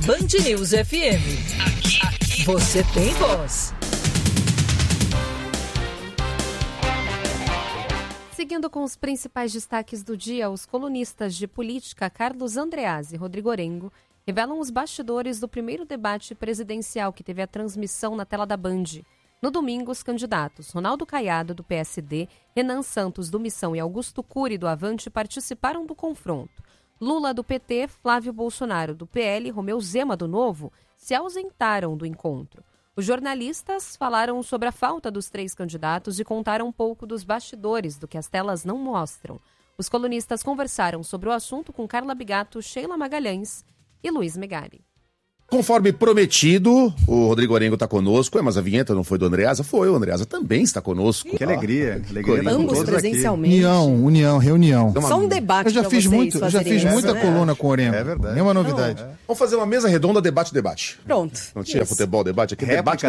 Band News FM. Aqui você tem voz. Seguindo com os principais destaques do dia, os colunistas de política Carlos Andreazzi e Rodrigo Orengo revelam os bastidores do primeiro debate presidencial que teve a transmissão na tela da Band. No domingo, os candidatos Ronaldo Caiado, do PSD, Renan Santos, do Missão e Augusto Cury, do Avante, participaram do confronto. Lula, do PT, Flávio Bolsonaro, do PL e Romeu Zema, do Novo, se ausentaram do encontro. Os jornalistas falaram sobre a falta dos três candidatos e contaram um pouco dos bastidores do que as telas não mostram. Os colunistas conversaram sobre o assunto com Carla Bigato, Sheila Magalhães e Luiz Megali. Conforme prometido, o Rodrigo Orengo está conosco. Mas a vinheta não foi do Andreasa? Foi, o Andreasa também está conosco. Que alegria. Ambos presencialmente. União, reunião. Só um debate. Eu já fiz muita coluna com o Orengo. É verdade. Nenhuma novidade. Vamos fazer uma mesa redonda, debate. Pronto. Não tinha futebol, debate aqui, Réplica.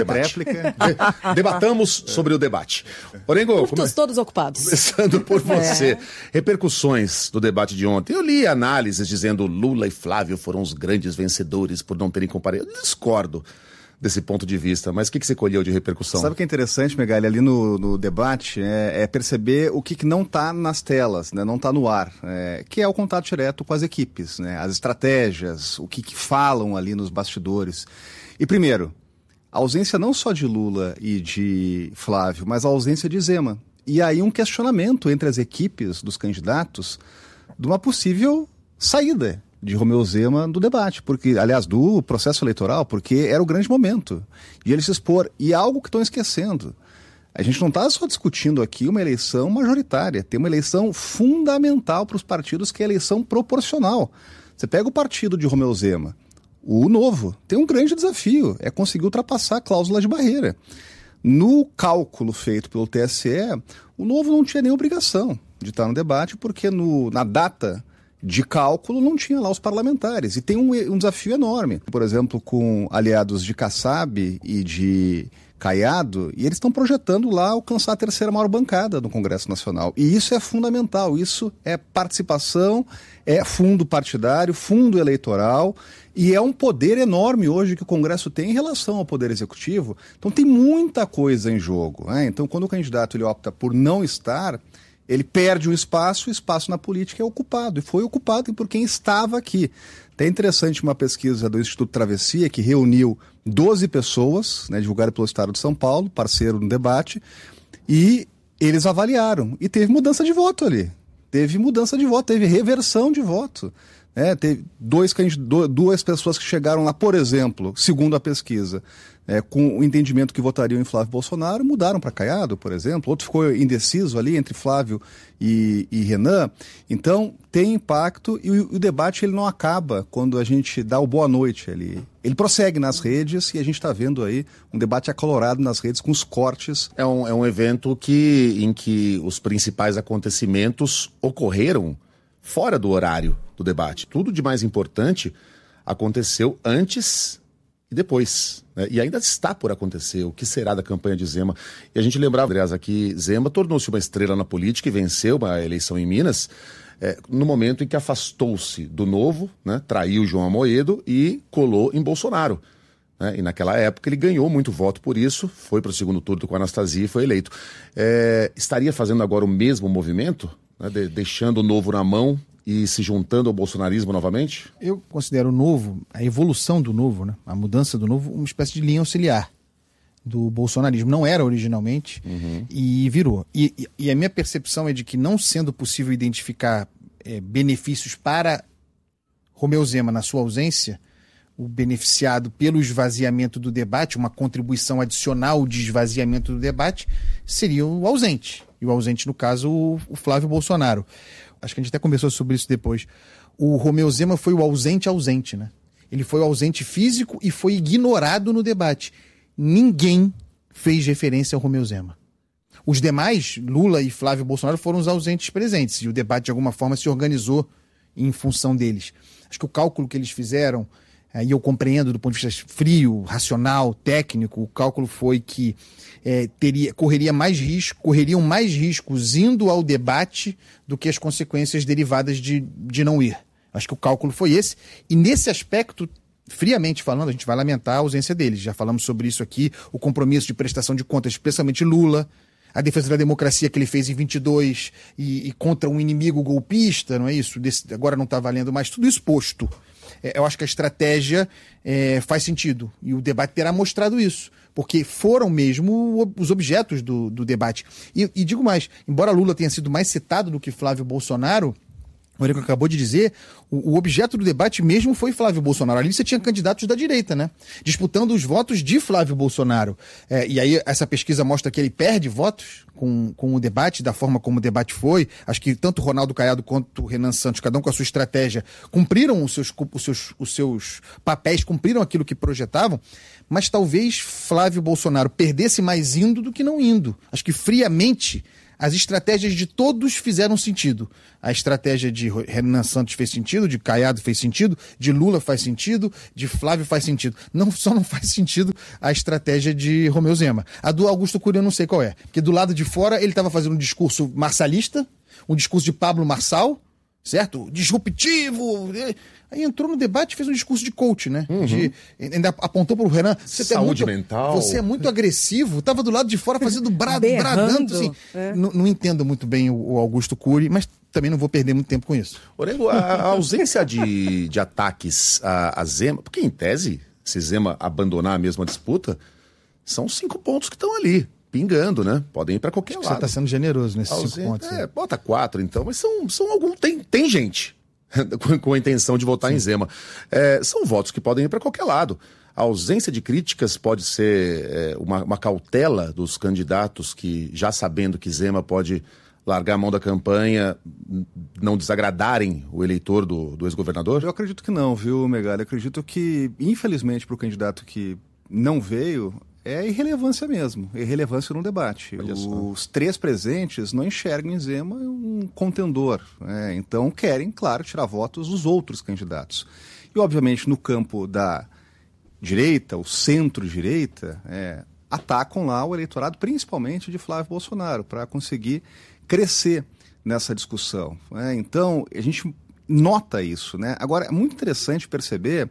Debatamos sobre o debate. Orengo, Todos ocupados. Começando por você. Repercussões do debate de ontem. Eu li análises dizendo Lula e Flávio foram os grandes vencedores por não terem comparecido. Eu discordo desse ponto de vista, mas o que você colheu de repercussão? Sabe o que é interessante, Megali, ali no debate, é perceber o que não está nas telas, né? Não está no ar, que é o contato direto com as equipes, né? As estratégias, o que falam ali nos bastidores. E primeiro, a ausência não só de Lula e de Flávio, mas a ausência de Zema. E aí um questionamento entre as equipes dos candidatos de uma possível saída de Romeu Zema do debate, do processo eleitoral, porque era o grande momento de ele se expor. E algo que estão esquecendo, a gente não está só discutindo aqui uma eleição majoritária, tem uma eleição fundamental para os partidos, que é a eleição proporcional. Você pega o partido de Romeu Zema, o Novo, tem um grande desafio, é conseguir ultrapassar a cláusula de barreira. No cálculo feito pelo TSE, o Novo não tinha nem obrigação de estar no debate, porque na data de cálculo não tinha lá os parlamentares. E tem um desafio enorme, por exemplo, com aliados de Kassab e de Caiado, e eles estão projetando lá alcançar a terceira maior bancada do Congresso Nacional. E isso é fundamental, isso é participação, é fundo partidário, fundo eleitoral, e é um poder enorme hoje que o Congresso tem em relação ao Poder Executivo. Então tem muita coisa em jogo, né? Então quando o candidato ele opta por não estar, ele perde um espaço, o espaço na política é ocupado, e foi ocupado por quem estava aqui. É interessante uma pesquisa do Instituto Travessia, que reuniu 12 pessoas, né, divulgada pelo Estado de São Paulo, parceiro no debate, e eles avaliaram, e teve mudança de voto ali. Teve reversão de voto. Teve duas pessoas que chegaram lá, por exemplo, segundo a pesquisa, com o entendimento que votariam em Flávio Bolsonaro, mudaram para Caiado, por exemplo. Outro ficou indeciso ali entre Flávio e Renan. Então, tem impacto, e o debate ele não acaba quando a gente dá o boa noite. Ele prossegue nas redes, e a gente está vendo aí um debate acalorado nas redes com os cortes. É um evento em que os principais acontecimentos ocorreram fora do horário do debate. Tudo de mais importante aconteceu antes e depois, né? E ainda está por acontecer. O que será da campanha de Zema? E a gente lembrava, aliás, aqui, Zema tornou-se uma estrela na política e venceu uma eleição em Minas no momento em que afastou-se do Novo, né? Traiu João Amoedo e colou em Bolsonaro. E naquela época ele ganhou muito voto por isso, foi para o segundo turno com a Anastasia e foi eleito. Estaria fazendo agora o mesmo movimento, né? Deixando o Novo na mão e se juntando ao bolsonarismo novamente? Eu considero o Novo, a evolução do Novo, né? A mudança do Novo, uma espécie de linha auxiliar do bolsonarismo. Não era originalmente, e virou. E a minha percepção é de que, não sendo possível identificar benefícios para Romeu Zema na sua ausência, o beneficiado pelo esvaziamento do debate, uma contribuição adicional de esvaziamento do debate, seria o ausente. E o ausente, no caso, o Flávio Bolsonaro. Acho que a gente até conversou sobre isso depois. O Romeu Zema foi o ausente, né? Ele foi o ausente físico e foi ignorado no debate. Ninguém fez referência ao Romeu Zema. Os demais, Lula e Flávio Bolsonaro, foram os ausentes presentes, e o debate, de alguma forma, se organizou em função deles. Acho que o cálculo que eles fizeram, e eu compreendo do ponto de vista frio, racional, técnico, o cálculo foi que correriam mais riscos indo ao debate do que as consequências derivadas de não ir. Acho que o cálculo foi esse, e nesse aspecto friamente falando, a gente vai lamentar a ausência deles. Já falamos sobre isso aqui, o compromisso de prestação de contas, especialmente Lula, a defesa da democracia que ele fez em 22 e contra um inimigo golpista, não é isso? Agora não está valendo mais. Tudo isso posto. Eu acho que a estratégia faz sentido. E o debate terá mostrado isso. Porque foram mesmo os objetos do debate. E digo mais, embora Lula tenha sido mais citado do que Flávio Bolsonaro, o Eurico acabou de dizer, o objeto do debate mesmo foi Flávio Bolsonaro. Ali você tinha candidatos da direita, né? Disputando os votos de Flávio Bolsonaro. E aí essa pesquisa mostra que ele perde votos com o debate, da forma como o debate foi. Acho que tanto o Ronaldo Caiado quanto o Renan Santos, cada um com a sua estratégia, cumpriram os seus papéis, cumpriram aquilo que projetavam, mas talvez Flávio Bolsonaro perdesse mais indo do que não indo. Acho que friamente as estratégias de todos fizeram sentido. A estratégia de Renan Santos fez sentido, de Caiado fez sentido, de Lula faz sentido, de Flávio faz sentido. Só não faz sentido a estratégia de Romeu Zema. A do Augusto Cury eu não sei qual é. Porque do lado de fora ele estava fazendo um discurso marçalista, um discurso de Pablo Marçal, certo? Disruptivo. Aí entrou no debate e fez um discurso de coach, né? Ainda apontou para o Renan. Saúde mental. Você é muito agressivo. Estava do lado de fora fazendo bradando. Assim. Não entendo muito bem o Augusto Cury, mas também não vou perder muito tempo com isso. Orengo, a ausência de ataques a Zema, porque em tese, se Zema abandonar a mesma disputa, são 5 pontos que estão ali, pingando, né? Podem ir para qualquer lado. Você está sendo generoso nesses 5 pontos. Bota 4 então, mas são alguns. Tem gente com a intenção de votar em Zema. São votos que podem ir para qualquer lado. A ausência de críticas pode ser uma cautela dos candidatos que, já sabendo que Zema pode largar a mão da campanha, não desagradarem o eleitor do ex-governador? Eu acredito que não, viu, Megali? Eu acredito que, infelizmente, para o candidato que não veio, é irrelevância mesmo, irrelevância no debate. Os 3 presentes não enxergam em Zema um contendor, né? Então querem, claro, tirar votos dos outros candidatos. E, obviamente, no campo da direita, o centro-direita, atacam lá o eleitorado, principalmente de Flávio Bolsonaro, para conseguir crescer nessa discussão, né? Então, a gente nota isso, né? Agora, é muito interessante perceber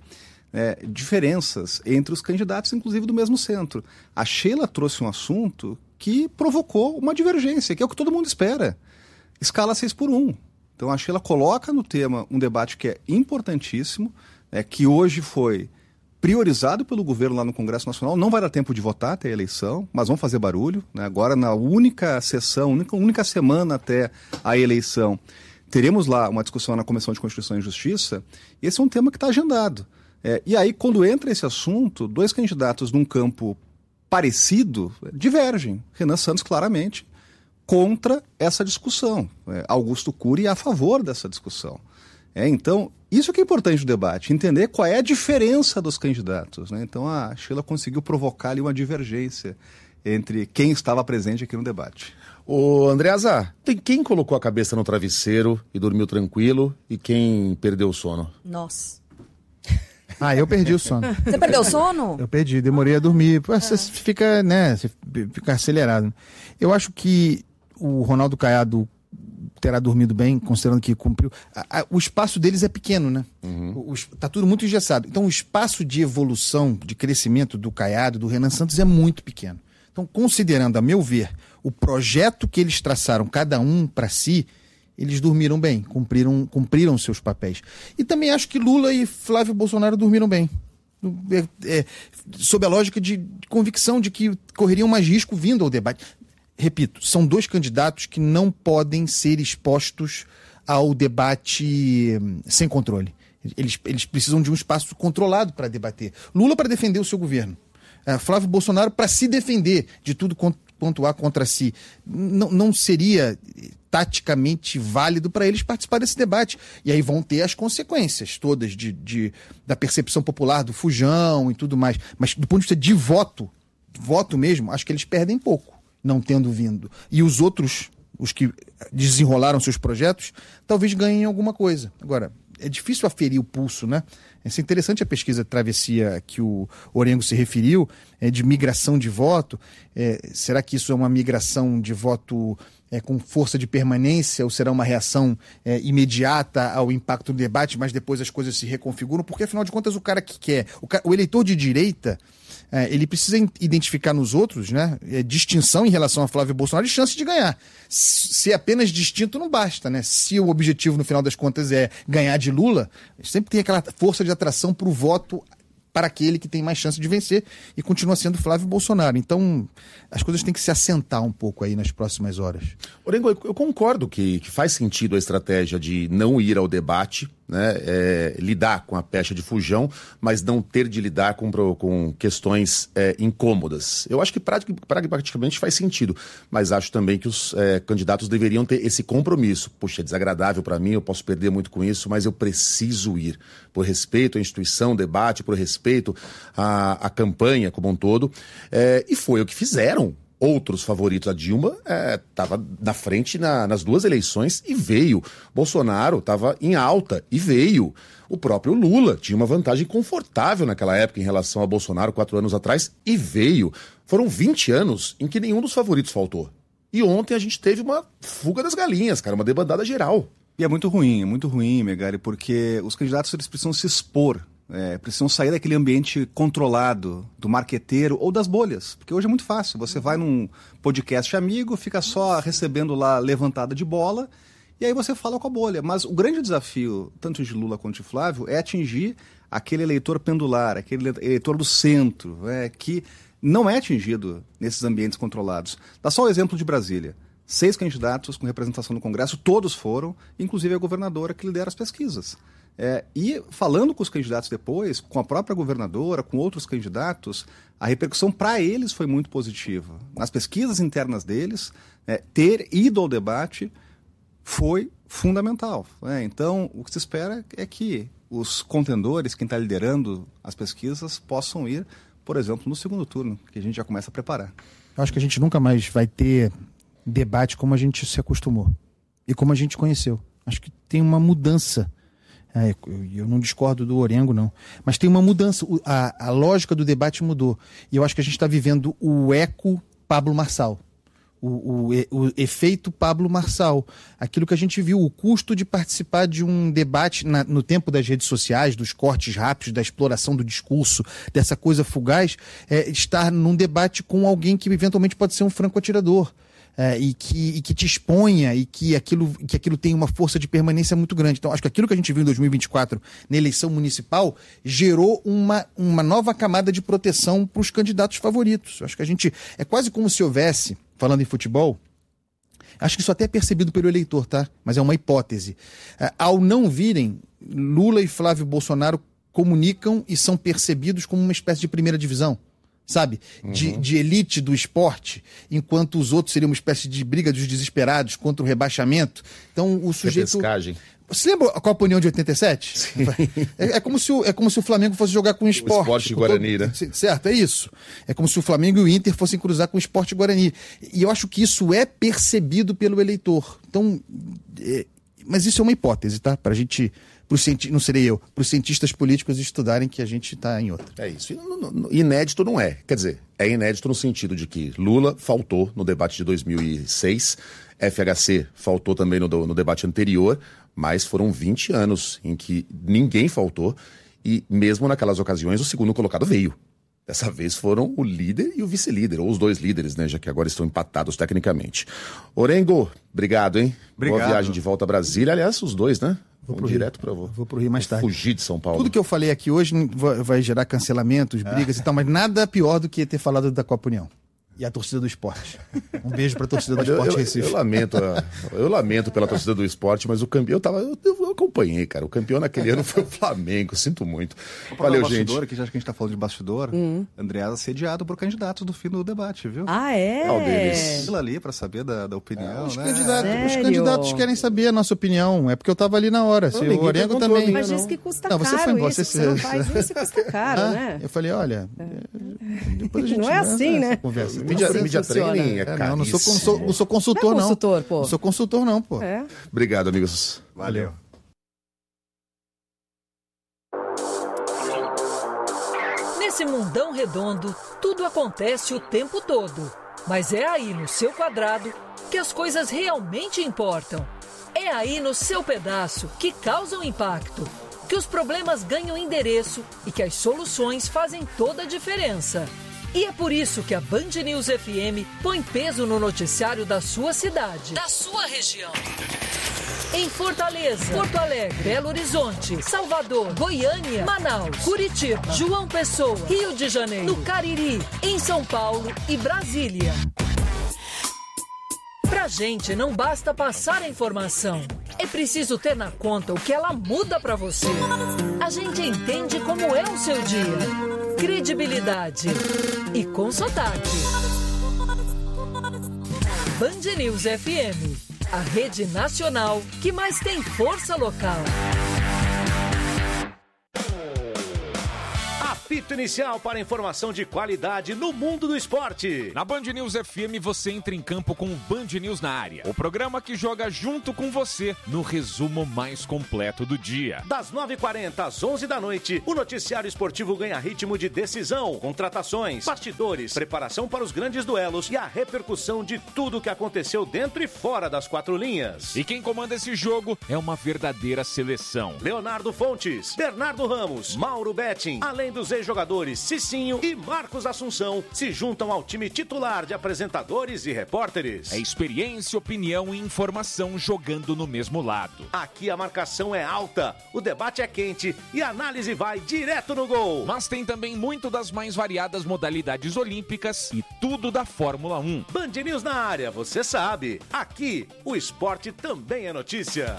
diferenças entre os candidatos, inclusive do mesmo centro. A Sheila trouxe um assunto que provocou uma divergência, que é o que todo mundo espera. Escala 6x1. Então a Sheila coloca no tema um debate que é importantíssimo, que hoje foi priorizado pelo governo lá no Congresso Nacional. Não vai dar tempo de votar até a eleição, mas vão fazer barulho, né? Agora, na única sessão, única semana até a eleição, teremos lá uma discussão na Comissão de Constituição e Justiça. Esse é um tema que está agendado. E aí, quando entra esse assunto, 2 candidatos num campo parecido divergem. Renan Santos, claramente, contra essa discussão. Augusto Cury a favor dessa discussão. Então, isso que é importante no debate, entender qual é a diferença dos candidatos, né? Então, a Sheila conseguiu provocar ali uma divergência entre quem estava presente aqui no debate. Ô, Andreasa, tem quem colocou a cabeça no travesseiro e dormiu tranquilo e quem perdeu o sono? Nossa. Eu perdi o sono. Você perdeu o sono? Eu perdi, demorei a dormir. Você fica, você fica acelerado. Eu acho que o Ronaldo Caiado terá dormido bem, considerando que cumpriu. O espaço deles é pequeno, né? Tá tudo muito engessado. Então o espaço de evolução, de crescimento do Caiado, do Renan Santos é muito pequeno. Então, considerando, a meu ver, o projeto que eles traçaram, cada um para si, eles dormiram bem, cumpriram seus papéis. E também acho que Lula e Flávio Bolsonaro dormiram bem. Sob a lógica de convicção de que correriam mais risco vindo ao debate. Repito, são 2 candidatos que não podem ser expostos ao debate sem controle. Eles precisam de um espaço controlado para debater. Lula para defender o seu governo. Flávio Bolsonaro para se defender de tudo quanto há contra si. Não seria taticamente válido para eles participar desse debate. E aí vão ter as consequências todas da percepção popular, do fujão e tudo mais. Mas do ponto de vista de voto mesmo, acho que eles perdem pouco, não tendo vindo. E os outros, os que desenrolaram seus projetos, talvez ganhem alguma coisa. Agora, é difícil aferir o pulso, né? É interessante a pesquisa Travessia que o Orengo se referiu, de migração de voto. Será que isso é uma migração de voto com força de permanência ou será uma reação imediata ao impacto do debate, mas depois as coisas se reconfiguram? Porque, afinal de contas, o cara que quer... O eleitor de direita, ele precisa identificar nos outros, né, distinção em relação a Flávio Bolsonaro e chance de ganhar. Ser apenas distinto não basta, né? Se o objetivo, no final das contas, é ganhar de Lula, sempre tem aquela força de atração para o voto para aquele que tem mais chance de vencer, e continua sendo Flávio Bolsonaro. Então, as coisas têm que se assentar um pouco aí nas próximas horas. Orengo, eu concordo que faz sentido a estratégia de não ir ao debate, né, lidar com a pecha de fujão, mas não ter de lidar com questões incômodas. Eu acho que pragmaticamente faz sentido, mas acho também que os candidatos deveriam ter esse compromisso. Puxa, é desagradável para mim, eu posso perder muito com isso, mas eu preciso ir, por respeito à instituição, ao debate, por respeito à campanha como um todo. E foi o que fizeram. Outros favoritos, a Dilma estava na frente nas duas eleições e veio. Bolsonaro estava em alta e veio. O próprio Lula tinha uma vantagem confortável naquela época em relação a Bolsonaro 4 anos atrás e veio. Foram 20 anos em que nenhum dos favoritos faltou. E ontem a gente teve uma fuga das galinhas, cara, uma debandada geral. E é muito ruim, Megali, porque os candidatos eles precisam se expor. Precisam sair daquele ambiente controlado do marqueteiro ou das bolhas, porque hoje é muito fácil, você vai num podcast amigo, fica só recebendo lá levantada de bola e aí você fala com a bolha, mas o grande desafio, tanto de Lula quanto de Flávio, é atingir aquele eleitor pendular, aquele eleitor do centro, que não é atingido nesses ambientes controlados. Dá só o exemplo de Brasília, 6 candidatos com representação no Congresso, todos foram, inclusive a governadora que lidera as pesquisas. E falando com os candidatos depois, com a própria governadora, com outros candidatos, a repercussão para eles foi muito positiva. Nas pesquisas internas deles, ter ido ao debate foi fundamental. Então, o que se espera é que os contendores, quem está liderando as pesquisas, possam ir, por exemplo, no segundo turno, que a gente já começa a preparar. Eu acho que a gente nunca mais vai ter debate como a gente se acostumou e como a gente conheceu. Acho que tem uma mudança. Eu não discordo do Orengo, não. Mas tem uma mudança. A lógica do debate mudou. E eu acho que a gente está vivendo o eco Pablo Marçal. O efeito Pablo Marçal. Aquilo que a gente viu, o custo de participar de um debate no tempo das redes sociais, dos cortes rápidos, da exploração do discurso, dessa coisa fugaz, estar num debate com alguém que eventualmente pode ser um franco-atirador. E que te exponha e que aquilo tem uma força de permanência muito grande. Então, acho que aquilo que a gente viu em 2024, na eleição municipal, gerou uma nova camada de proteção para os candidatos favoritos. Acho que a gente... É quase como se houvesse, falando em futebol, acho que isso até é percebido pelo eleitor, tá? Mas é uma hipótese. Ao não virem, Lula e Flávio Bolsonaro comunicam e são percebidos como uma espécie de primeira divisão. Sabe? De elite do esporte, enquanto os outros seriam uma espécie de briga dos desesperados contra o rebaixamento. Então o sujeito... Repescagem. Você lembra a Copa União de 87? Sim. É como se o Flamengo fosse jogar com o Sport. O Sport Guarani, né? Certo, é isso. É como se o Flamengo e o Inter fossem cruzar com o Sport Guarani. E eu acho que isso é percebido pelo eleitor. Então, mas isso é uma hipótese, tá? Pra gente... Não serei eu, para os cientistas políticos estudarem que a gente está em outra. É isso. Inédito não é. Quer dizer, é inédito no sentido de que Lula faltou no debate de 2006, FHC faltou também no debate anterior, mas foram 20 anos em que ninguém faltou e mesmo naquelas ocasiões o segundo colocado veio. Dessa vez foram o líder e o vice-líder, ou os dois líderes, né, já que agora estão empatados tecnicamente. Orengo, obrigado, hein? Obrigado. Boa viagem de volta a Brasília. Aliás, os dois, né? Vou direto para Vou pro Rio mais tarde. Fugir de São Paulo. Tudo que eu falei aqui hoje vai gerar cancelamentos, brigas e tal, mas nada pior do que ter falado da Copa União. E a torcida do esporte. Um beijo pra torcida do esporte Recife. Eu lamento pela torcida do esporte, mas o campeão eu acompanhei, cara. O campeão naquele ano foi o Flamengo, sinto muito. Valeu, gente. Aqui, já que a gente tá falando de bastidor, Andreasa assediado por candidatos do fim do debate, viu? Ah, é? Qual deles? Aquilo ali pra saber da opinião, Os né? candidatos querem saber a nossa opinião. É porque eu tava ali na hora. Se o Orengo também. Mas diz que custa não, caro você foi embora, isso. Você não faz isso, custa caro, né? Eu falei, olha... Depois a gente não é assim, né? Conversa. Mídia training é caríssimo. Não sou consultor, não. Pô. Não sou consultor, não, pô. Obrigado, amigos. Valeu. Nesse mundão redondo, tudo acontece o tempo todo. Mas é aí, no seu quadrado, que as coisas realmente importam. É aí no seu pedaço que causam impacto, que os problemas ganham endereço e que as soluções fazem toda a diferença. E é por isso que a Band News FM põe peso no noticiário da sua cidade, da sua região. Em Fortaleza, Porto Alegre, Belo Horizonte, Salvador, Goiânia, Manaus, Curitiba, João Pessoa, Rio de Janeiro, no Cariri, em São Paulo e Brasília. Pra gente não basta passar a informação, é preciso ter na conta o que ela muda pra você. A gente entende como é o seu dia. Credibilidade e com sotaque. Band News FM, a rede nacional que mais tem força local. Apito inicial para informação de qualidade no mundo do esporte. Na Band News FM você entra em campo com o Band News na área. O programa que joga junto com você no resumo mais completo do dia. Das 9h40 às 11 da noite, o noticiário esportivo ganha ritmo de decisão, contratações, bastidores, preparação para os grandes duelos e a repercussão de tudo o que aconteceu dentro e fora das quatro linhas. E quem comanda esse jogo é uma verdadeira seleção. Leonardo Fontes, Bernardo Ramos, Mauro Betting, além dos jogadores Cicinho e Marcos Assunção se juntam ao time titular de apresentadores e repórteres. É experiência, opinião e informação jogando no mesmo lado. Aqui a marcação é alta, o debate é quente e a análise vai direto no gol. Mas tem também muito das mais variadas modalidades olímpicas e tudo da Fórmula 1. Band News na área, você sabe. Aqui o esporte também é notícia.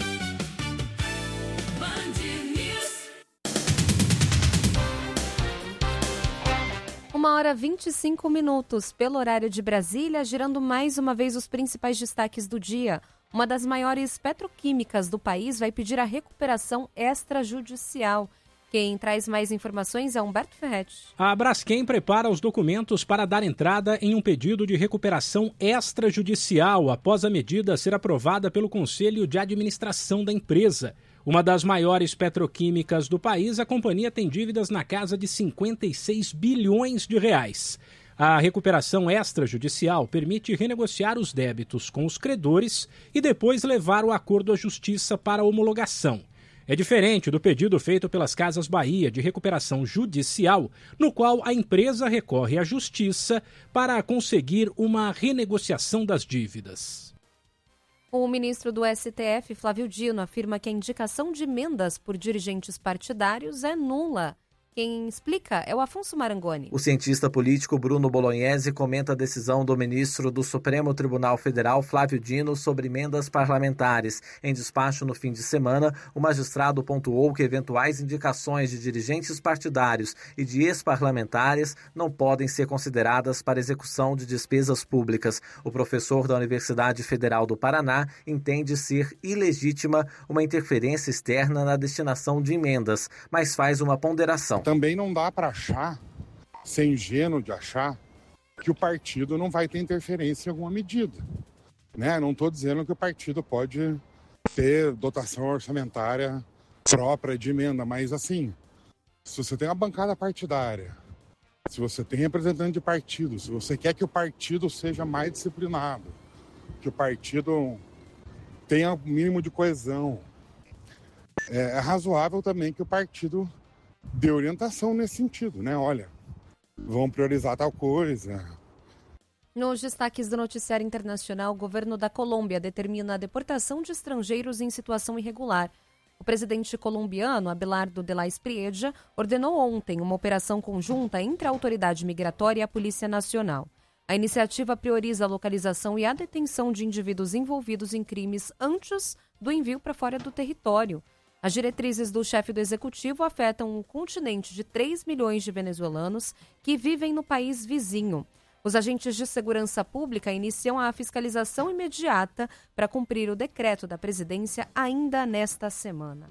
1h25, pelo horário de Brasília, girando mais uma vez os principais destaques do dia. Uma das maiores petroquímicas do país vai pedir a recuperação extrajudicial. Quem traz mais informações é Humberto Ferretti. A Braskem prepara os documentos para dar entrada em um pedido de recuperação extrajudicial após a medida ser aprovada pelo Conselho de Administração da empresa. Uma das maiores petroquímicas do país, a companhia tem dívidas na casa de 56 bilhões de reais. A recuperação extrajudicial permite renegociar os débitos com os credores e depois levar o acordo à justiça para homologação. É diferente do pedido feito pelas Casas Bahia de recuperação judicial, no qual a empresa recorre à justiça para conseguir uma renegociação das dívidas. O ministro do STF, Flávio Dino, afirma que a indicação de emendas por dirigentes partidários é nula. Quem explica é o Afonso Marangoni. O cientista político Bruno Bolognesi comenta a decisão do ministro do Supremo Tribunal Federal, Flávio Dino, sobre emendas parlamentares. Em despacho no fim de semana, o magistrado pontuou que eventuais indicações de dirigentes partidários e de ex-parlamentares não podem ser consideradas para execução de despesas públicas. O professor da Universidade Federal do Paraná entende ser ilegítima uma interferência externa na destinação de emendas, mas faz uma ponderação. Também não dá para achar, ser ingênuo de achar, que o partido não vai ter interferência em alguma medida. Né? Não estou dizendo que o partido pode ter dotação orçamentária própria de emenda, mas assim, se você tem uma bancada partidária, se você tem representante de partido, se você quer que o partido seja mais disciplinado, que o partido tenha o mínimo de coesão, é razoável também que o partido dê orientação nesse sentido, né? Olha, vão priorizar tal coisa. Nos destaques do noticiário internacional, o governo da Colômbia determina a deportação de estrangeiros em situação irregular. O presidente colombiano, Abelardo de la Espriella, ordenou ontem uma operação conjunta entre a autoridade migratória e a Polícia Nacional. A iniciativa prioriza a localização e a detenção de indivíduos envolvidos em crimes antes do envio para fora do território. As diretrizes do chefe do executivo afetam um continente de 3 milhões de venezuelanos que vivem no país vizinho. Os agentes de segurança pública iniciam a fiscalização imediata para cumprir o decreto da presidência ainda nesta semana.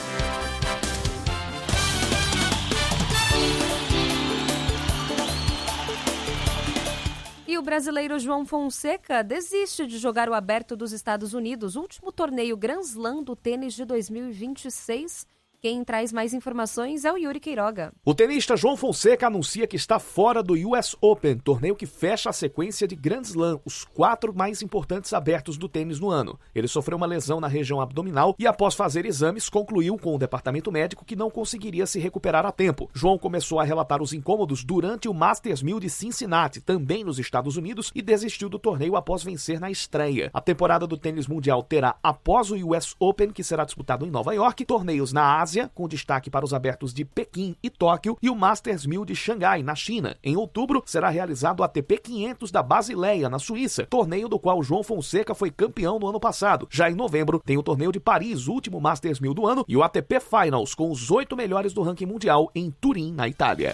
E o brasileiro João Fonseca desiste de jogar o Aberto dos Estados Unidos, último torneio Grand Slam do tênis de 2026. Quem traz mais informações é o Yuri Queiroga. O tenista João Fonseca anuncia que está fora do US Open, torneio que fecha a sequência de Grand Slam, os 4 mais importantes abertos do tênis no ano. Ele sofreu uma lesão na região abdominal e, após fazer exames, concluiu com o departamento médico que não conseguiria se recuperar a tempo. João começou a relatar os incômodos durante o Masters 1000 de Cincinnati, também nos Estados Unidos, e desistiu do torneio após vencer na estreia. A temporada do tênis mundial terá, após o US Open, que será disputado em Nova York, torneios na Ásia, com destaque para os abertos de Pequim e Tóquio, e o Masters 1000 de Xangai, na China. Em outubro, será realizado o ATP 500 da Basileia, na Suíça, torneio do qual João Fonseca foi campeão no ano passado. Já em novembro, tem o torneio de Paris, último Masters 1000 do ano, e o ATP Finals, com os 8 melhores do ranking mundial em Turim, na Itália.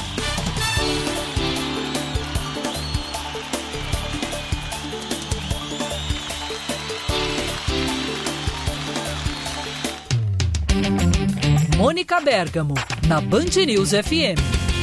Mônica Bergamo, na Band News FM.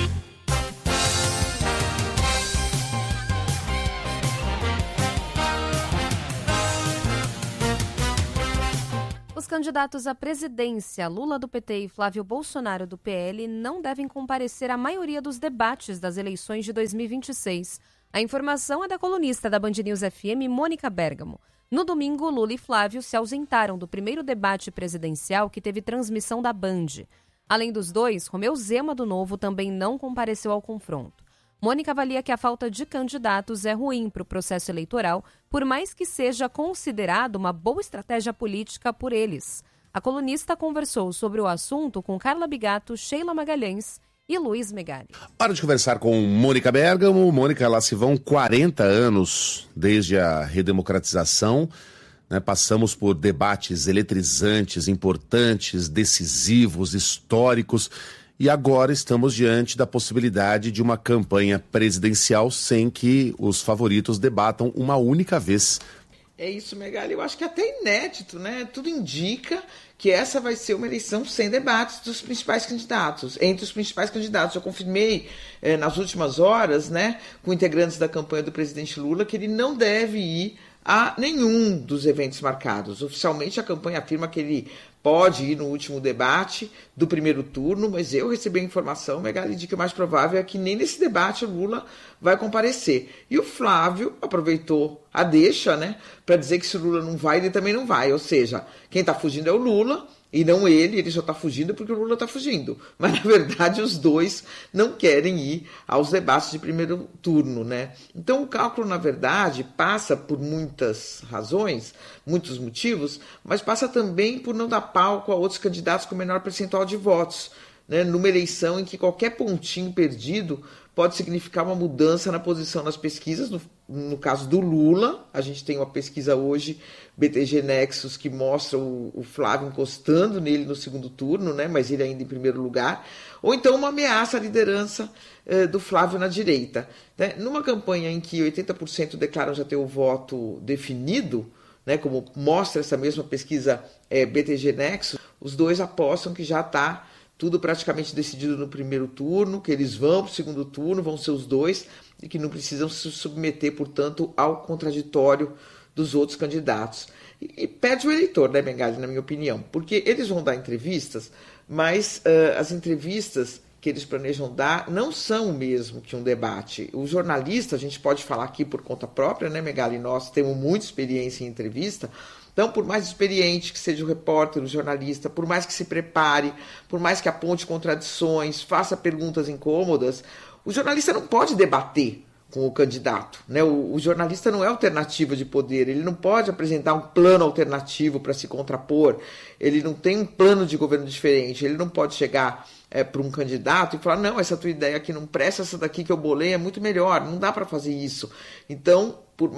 Os candidatos à presidência, Lula do PT e Flávio Bolsonaro do PL, não devem comparecer à maioria dos debates das eleições de 2026. A informação é da colunista da Band News FM, Mônica Bergamo. No domingo, Lula e Flávio se ausentaram do primeiro debate presidencial que teve transmissão da Band. Além dos dois, Romeu Zema do Novo também não compareceu ao confronto. Mônica avalia que a falta de candidatos é ruim para o processo eleitoral, por mais que seja considerado uma boa estratégia política por eles. A colunista conversou sobre o assunto com Carla Bigato, Sheila Magalhães e Luiz Megali. Hora de conversar com Mônica Bergamo. Mônica, lá se vão 40 anos desde a redemocratização, né? Passamos por debates eletrizantes, importantes, decisivos, históricos, e agora estamos diante da possibilidade de uma campanha presidencial sem que os favoritos debatam uma única vez. É isso, Megali. Eu acho que é até inédito, né? Tudo indica que essa vai ser uma eleição sem debates dos principais candidatos, entre os principais candidatos. Eu confirmei nas últimas horas, né, com integrantes da campanha do presidente Lula, que ele não deve ir a nenhum dos eventos marcados. Oficialmente, a campanha afirma que ele pode ir no último debate do primeiro turno, mas eu recebi a informação, Megali, de que o mais provável é que nem nesse debate o Lula vai comparecer. E o Flávio aproveitou a deixa, né, para dizer que se o Lula não vai, ele também não vai. Ou seja, quem está fugindo é o Lula e não ele só está fugindo porque o Lula está fugindo. Mas, na verdade, os dois não querem ir aos debates de primeiro turno, né? Então, o cálculo, na verdade, passa por muitas razões, muitos motivos, mas passa também por não dar palco a outros candidatos com menor percentual de votos, né? Numa eleição em que qualquer pontinho perdido pode significar uma mudança na posição nas pesquisas. No caso do Lula, a gente tem uma pesquisa hoje, BTG Nexus, que mostra o Flávio encostando nele no segundo turno, né? Mas ele ainda em primeiro lugar. Ou então uma ameaça à liderança do Flávio na direita, né? Numa campanha em que 80% declaram já ter o voto definido, né, como mostra essa mesma pesquisa BTG Nexus, os dois apostam que já está tudo praticamente decidido no primeiro turno, que eles vão para o segundo turno, vão ser os dois, e que não precisam se submeter, portanto, ao contraditório dos outros candidatos. E perde o eleitor, né, Megali, na minha opinião, porque eles vão dar entrevistas, mas as entrevistas que eles planejam dar não são o mesmo que um debate. O jornalista, a gente pode falar aqui por conta própria, né, Megali, nós temos muita experiência em entrevista. Então, por mais experiente que seja o repórter, o jornalista, por mais que se prepare, por mais que aponte contradições, faça perguntas incômodas, o jornalista não pode debater com o candidato, né? O jornalista não é alternativa de poder, ele não pode apresentar um plano alternativo para se contrapor, ele não tem um plano de governo diferente, ele não pode chegar para um candidato e falar, não, essa tua ideia aqui não presta, essa daqui que eu bolei é muito melhor, não dá para fazer isso. Então,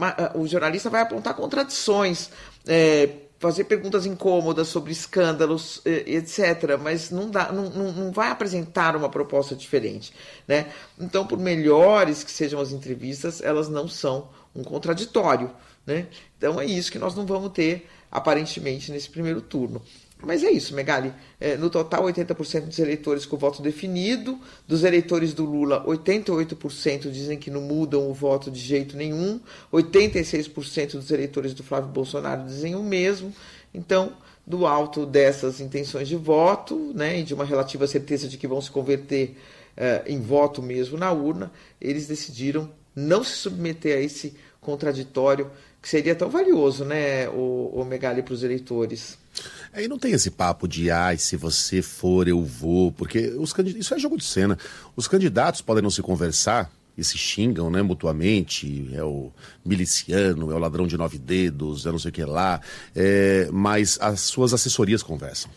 o jornalista vai apontar contradições, fazer perguntas incômodas sobre escândalos, etc., mas não vai apresentar uma proposta diferente, né? Então, por melhores que sejam as entrevistas, elas não são um contraditório, né? Então é isso que nós não vamos ter, aparentemente, nesse primeiro turno. Mas é isso, Megali. No total, 80% dos eleitores com voto definido. Dos eleitores do Lula, 88% dizem que não mudam o voto de jeito nenhum. 86% dos eleitores do Flávio Bolsonaro dizem o mesmo. Então, do alto dessas intenções de voto, né, e de uma relativa certeza de que vão se converter em voto mesmo na urna, eles decidiram não se submeter a esse contraditório que seria tão valioso, né, o Megali, para os eleitores. E não tem esse papo de, se você for, eu vou, porque isso é jogo de cena. Os candidatos podem não se conversar e se xingam, né, mutuamente, é o miliciano, é o ladrão de 9 dedos, é não sei o que lá, mas as suas assessorias conversam.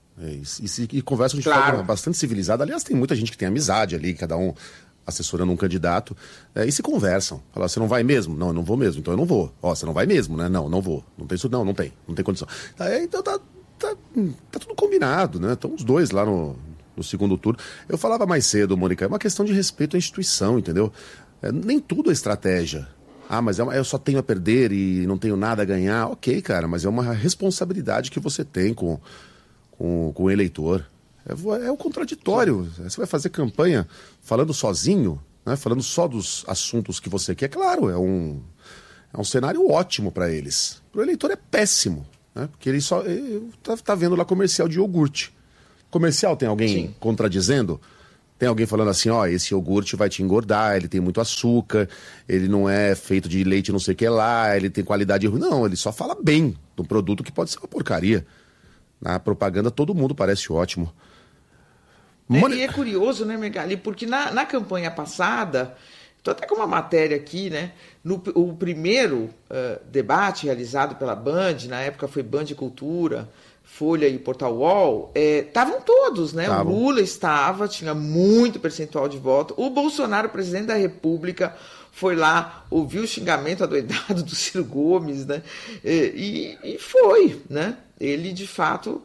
E conversam de forma bastante civilizada. Aliás, tem muita gente que tem amizade ali, cada um assessorando um candidato, e se conversam. Fala, você não vai mesmo? Não, eu não vou mesmo, então eu não vou. Você não vai mesmo, né? Não vou. Não tem isso, não tem condição. Então tá tudo combinado, né? Estão os dois lá no segundo turno. Eu falava mais cedo, Mônica, é uma questão de respeito à instituição, entendeu? Nem tudo é estratégia. Mas eu só tenho a perder e não tenho nada a ganhar. Ok, cara, mas é uma responsabilidade que você tem com o eleitor. É o contraditório. Você vai fazer campanha falando sozinho, né? Falando só dos assuntos que você quer. Claro, é um cenário ótimo para eles. Para o eleitor é péssimo, né? Porque ele só tá vendo lá comercial de iogurte. Comercial, tem alguém contradizendo? Tem alguém falando assim, esse iogurte vai te engordar, ele tem muito açúcar, ele não é feito de leite não sei o que lá, ele tem qualidade ruim. Não, ele só fala bem do produto que pode ser uma porcaria. Na propaganda todo mundo parece ótimo. E é curioso, né, Megali, porque na campanha passada, estou até com uma matéria aqui, né, o primeiro debate realizado pela Band, na época foi Band Cultura, Folha e Portal UOL, estavam todos, né? O Lula estava, tinha muito percentual de voto. O Bolsonaro, presidente da República, foi lá, ouviu o xingamento adoidado do Ciro Gomes, né? E foi, né? Ele, de fato,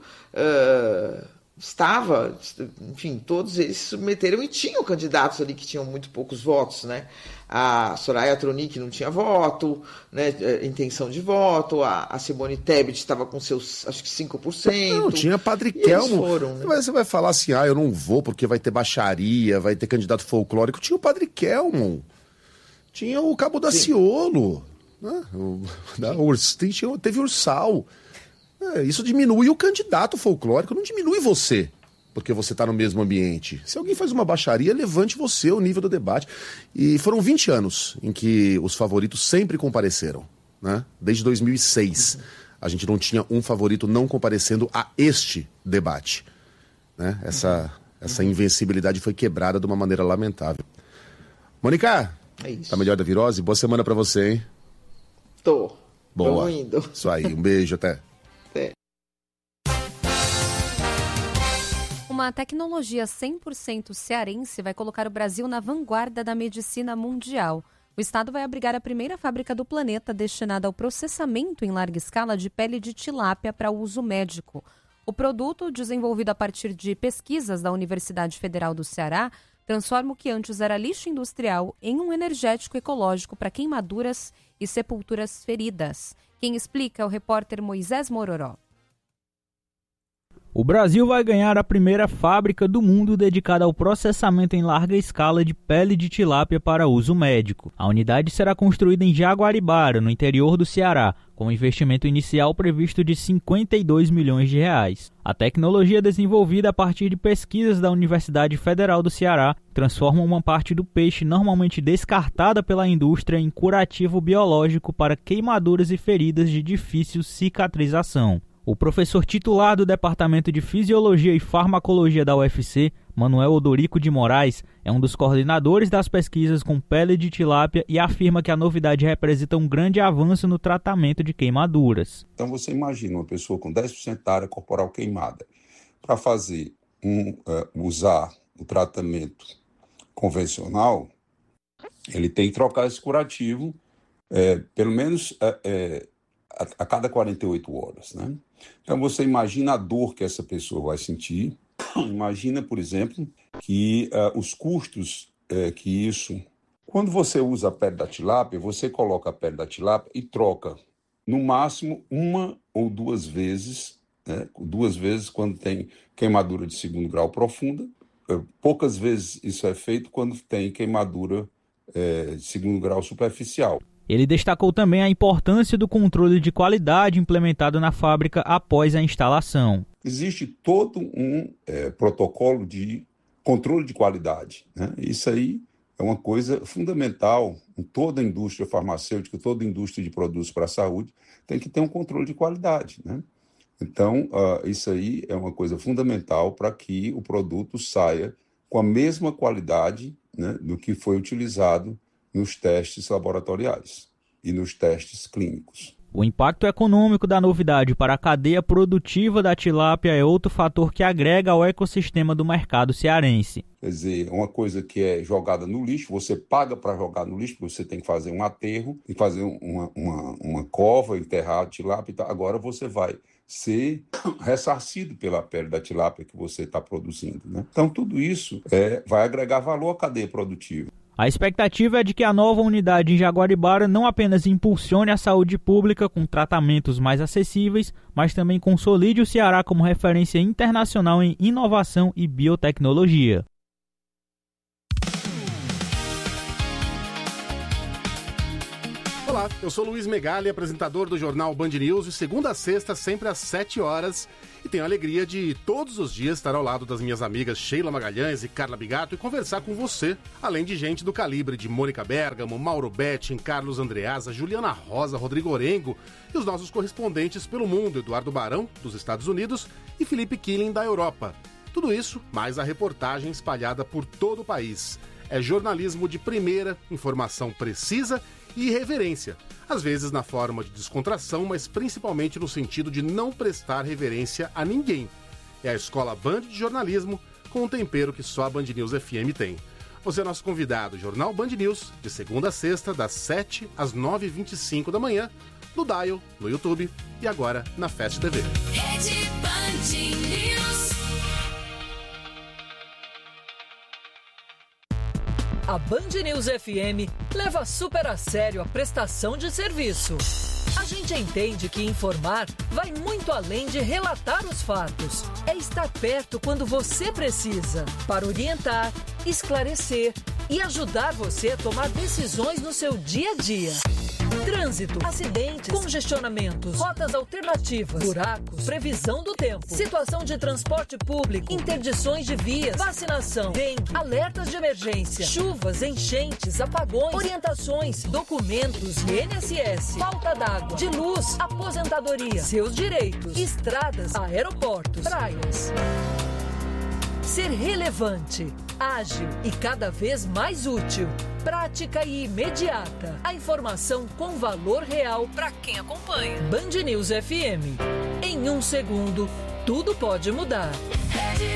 estava, enfim, todos eles se submeteram e tinham candidatos ali que tinham muito poucos votos, né? A Soraya Tronic não tinha voto, né? Intenção de voto, a Simone Tebet estava com seus, acho que 5%. Não, tinha Padre Kelmo. Foram, né? Você vai falar assim, eu não vou porque vai ter baixaria, vai ter candidato folclórico. Tinha o Padre Kelmo, tinha o Cabo Daciolo, né? Teve Ursal. Isso diminui o candidato folclórico, não diminui você, porque você está no mesmo ambiente. Se alguém faz uma baixaria, levante você o nível do debate. E foram 20 anos em que os favoritos sempre compareceram, né? Desde 2006. A gente não tinha um favorito não comparecendo a este debate, né? Essa invencibilidade foi quebrada de uma maneira lamentável. Mônica, tá melhor da virose? Boa semana para você, hein? Tô. Boa. Tô indo. Isso aí, um beijo, até. Uma tecnologia 100% cearense vai colocar o Brasil na vanguarda da medicina mundial. O estado vai abrigar a primeira fábrica do planeta destinada ao processamento em larga escala de pele de tilápia para uso médico. O produto, desenvolvido a partir de pesquisas da Universidade Federal do Ceará, transforma o que antes era lixo industrial em um energético ecológico para queimaduras e sepulturas feridas. Quem explica é o repórter Moisés Mororó. O Brasil vai ganhar a primeira fábrica do mundo dedicada ao processamento em larga escala de pele de tilápia para uso médico. A unidade será construída em Jaguaribara, no interior do Ceará, com um investimento inicial previsto de 52 milhões de reais. A tecnologia desenvolvida a partir de pesquisas da Universidade Federal do Ceará transforma uma parte do peixe normalmente descartada pela indústria em curativo biológico para queimaduras e feridas de difícil cicatrização. O professor titular do Departamento de Fisiologia e Farmacologia da UFC, Manuel Odorico de Moraes, é um dos coordenadores das pesquisas com pele de tilápia e afirma que a novidade representa um grande avanço no tratamento de queimaduras. Então você imagina uma pessoa com 10% da área corporal queimada, para fazer usar o tratamento convencional, ele tem que trocar esse curativo pelo menos a cada 48 horas, né? Então você imagina a dor que essa pessoa vai sentir. Imagina, por exemplo, que os custos que isso... Quando você usa a pele da tilápia, você coloca a pele da tilápia e troca, no máximo, 1 ou 2 vezes, né? 2 vezes quando tem queimadura de 2º grau profunda. Poucas vezes isso é feito quando tem queimadura de 2º grau superficial. Ele destacou também a importância do controle de qualidade implementado na fábrica após a instalação. Existe todo um protocolo de controle de qualidade, né? Isso aí é uma coisa fundamental em toda a indústria farmacêutica, toda a indústria de produtos para a saúde, tem que ter um controle de qualidade, né? Então, isso aí é uma coisa fundamental para que o produto saia com a mesma qualidade, né, do que foi utilizado nos testes laboratoriais e nos testes clínicos. O impacto econômico da novidade para a cadeia produtiva da tilápia é outro fator que agrega ao ecossistema do mercado cearense. Quer dizer, uma coisa que é jogada no lixo, você paga para jogar no lixo, porque você tem que fazer um aterro, e fazer uma cova, enterrar a tilápia. Agora você vai ser ressarcido pela pele da tilápia que você está produzindo, né? Então, tudo isso vai agregar valor à cadeia produtiva. A expectativa é de que a nova unidade em Jaguaribara não apenas impulsione a saúde pública com tratamentos mais acessíveis, mas também consolide o Ceará como referência internacional em inovação e biotecnologia. Olá, eu sou Luiz Megali, apresentador do jornal Band News, de segunda a sexta, sempre às 7 horas, e tenho a alegria de todos os dias estar ao lado das minhas amigas Sheila Magalhães e Carla Bigato e conversar com você, além de gente do calibre de Mônica Bergamo, Mauro Betting, Carlos Andreasa, Juliana Rosa, Rodrigo Orengo e os nossos correspondentes pelo mundo, Eduardo Barão, dos Estados Unidos, e Felipe Killing, da Europa. Tudo isso, mais a reportagem espalhada por todo o país. É jornalismo de primeira, informação precisa e irreverência, às vezes na forma de descontração, mas principalmente no sentido de não prestar reverência a ninguém. É a Escola Band de Jornalismo, com um tempero que só a Band News FM tem. Você é nosso convidado, Jornal Band News, de segunda a sexta, das 7 às 9h25 da manhã, no Dial, no YouTube e agora na Fast TV. Rede Band News. A Band News FM leva super a sério a prestação de serviço. A gente entende que informar vai muito além de relatar os fatos. É estar perto quando você precisa, para orientar, esclarecer e ajudar você a tomar decisões no seu dia a dia. Trânsito, acidentes, congestionamentos, rotas alternativas, buracos, previsão do tempo, situação de transporte público, interdições de vias, vacinação, dengue, alertas de emergência, chuvas, enchentes, apagões, orientações, documentos e INSS, falta d'água, de luz, aposentadoria, seus direitos, estradas, aeroportos, praias. Ser relevante, ágil e cada vez mais útil. Prática e imediata. A informação com valor real para quem acompanha. Band News FM. Em um segundo, tudo pode mudar.